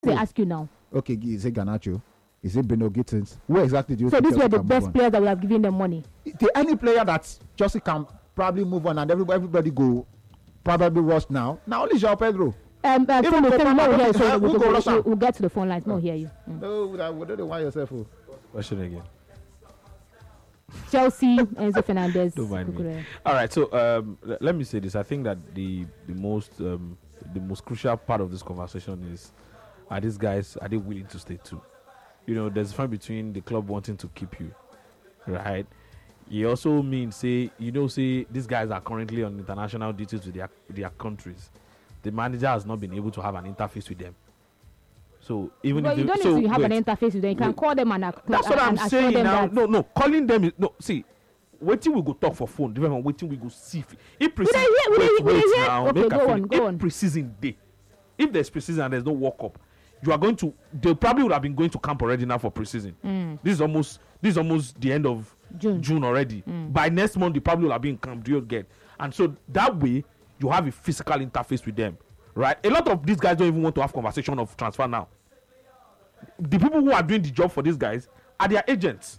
They ask you now. Okay, is it Garnacho? Is it Bruno Gittins? Where exactly do you? So these were the best players that would have given them money. Any player that Chelsea can probably move on and everybody go probably rush now. Now only João Pedro. We'll get to the phone lines. No, hear you. No, don't want yourself. Question again. Chelsea, Enzo Fernandez. Don't mind me. All right, so let me say this. I think that the most crucial part of this conversation is: are these guys, are they willing to stay too? You know, there's a difference between the club wanting to keep you, right? It also means, say these guys are currently on international duty to their countries. The manager has not been able to have an interface with them. So even if you don't need to have an interface with them, you can call them and that's what I'm saying now. No, calling them is no. See, waiting we go talk for phone. Different from waiting we go see. If preseason, If preseason day, if there's preseason and there's no World Cup, you are going to. They probably would have been going to camp already now for preseason. This is almost the end of June already. By next month, they probably will have been in camp. Do you get? And so that way, you have a physical interface with them, right? A lot of these guys don't even want to have conversation of transfer now. The people who are doing the job for these guys are their agents.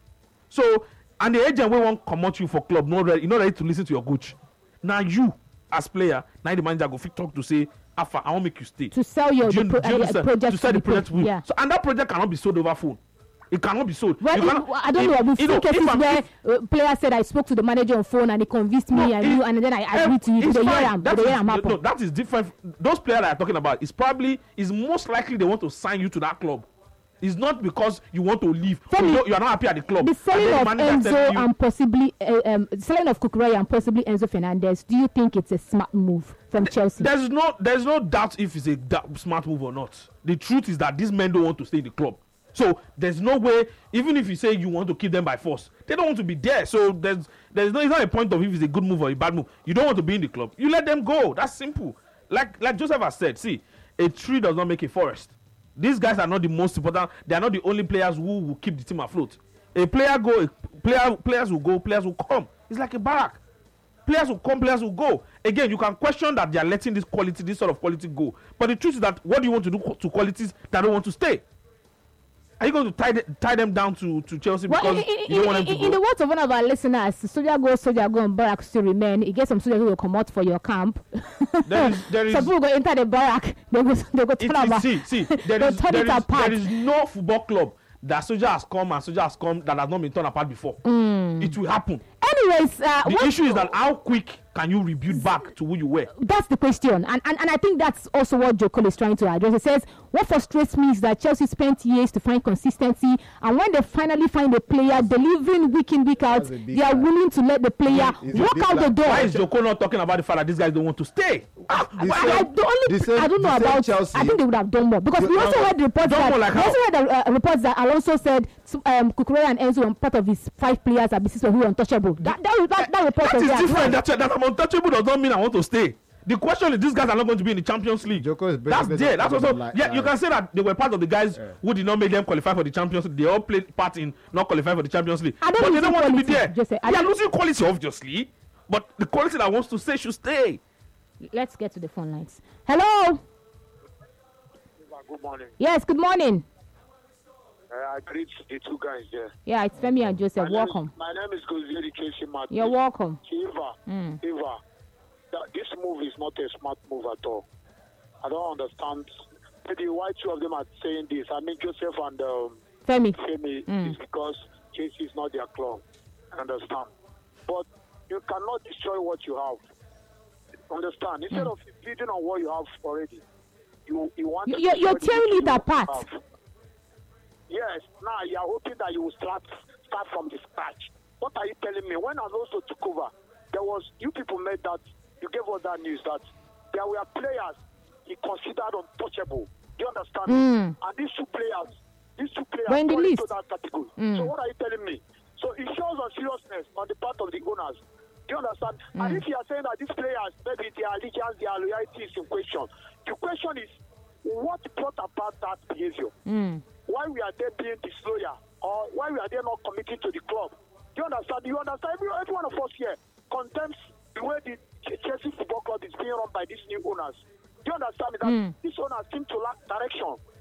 So, and the agent will want come out you for club, not ready to listen to your coach. Now you, as player, now the manager go fit talk to say, Alpha, I want to make you stay. To sell your project. To sell the project. Yeah. So, and that project cannot be sold over phone. It cannot be sold. Well, I don't know. We've seen cases where players said I spoke to the manager on phone and he convinced me and then I agreed to you. No, that is different. Those players that I'm talking about is most likely they want to sign you to that club. It's not because you want to leave. You are not happy at the club. The selling of Enzo and possibly selling of Cucurella and possibly Enzo Fernandez. Do you think it's a smart move from Chelsea? There's no doubt if it's a smart move or not. The truth is that these men don't want to stay in the club. So there's no way, even if you say you want to keep them by force, they don't want to be there. So it's not a point of if it's a good move or a bad move. You don't want to be in the club. You let them go. That's simple. Like Joseph has said, see, a tree does not make a forest. These guys are not the most important. They are not the only players who will keep the team afloat. Players will go, players will come. It's like a barrack. Players will come, players will go. Again, you can question that they are letting this sort of quality go. But the truth is that what do you want to do to qualities that don't want to stay? Are you going to tie them down to Chelsea because you don't want them to go? In the words of one of our listeners, soldier go, and barrack still remain. You get some soldiers who will come out for your camp. There is some people go enter the barrack. They go turn about. There is no football club that soldier has come that has not been torn apart before. It will happen. Anyways, the issue is that how quick can you rebuild back to who you were? That's the question, and I think that's also what Joe Cole is trying to address. He says what frustrates me is that Chelsea spent years to find consistency, and when they finally find a player delivering week in week out, they are willing to let the player walk out the door. Why is Joe Cole not talking about the fact that these guys don't want to stay? I don't know about Chelsea. I think they would have done more because we also heard reports that Alonso said Cucurella and Enzo were part of his 5 players at BCS who were untouchable. That report is different. That I'm untouchable does not mean I want to stay. The question is, these guys are not going to be in the Champions League. That's there. That's also. You can say that they were part of the guys who did not make them qualify for the Champions League. They all played part in not qualifying for the Champions League. But they don't want to be there. They are losing quality, obviously. But the quality that wants to stay should stay. Let's get to the phone lines. Hello. Good morning. Yes, good morning. I greet the two guys there. Yeah, it's Femi and Joseph. Welcome. My name is Gozeri Casey Martin. You're welcome. Eva, this move is not a smart move at all. I don't understand. Maybe why two of them are saying this. I mean, Joseph and Femi is because Chelsea is not their club. I understand. But you cannot destroy what you have. Understand? Instead of building on what you have already, you want to... You're tearing it apart. Yes. Now you are hoping that you will start from the scratch. What are you telling me? When Alonso took over, you people made that, you gave us that news that there were players he considered untouchable. Do you understand? And these two players were in the list. Into that category. So what are you telling me? So it shows a seriousness on the part of the owners. Do you understand? And if you are saying that these players, maybe their allegiance, their loyalty is in question, the question is, what brought about that behavior? Why we are there being disloyal, or why we are there not committing to the club? Do you understand? Every one of us here condemns the way the Chelsea Football Club is being run by these new owners. Do you understand that these owners seem to lack direction?